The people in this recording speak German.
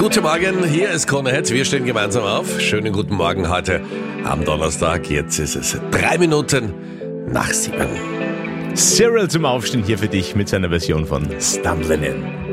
Guten Morgen, hier ist Krone Hit. Wir stehen gemeinsam auf. Schönen guten Morgen heute am Donnerstag. Jetzt ist es 3 Minuten nach 7. Cyril zum Aufstehen hier für dich mit seiner Version von Stumblin' In.